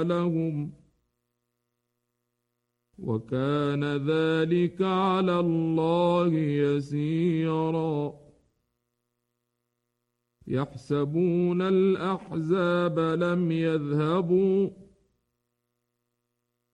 لهم وكان ذلك على الله يسيرا يحسبون الأحزاب لم يذهبوا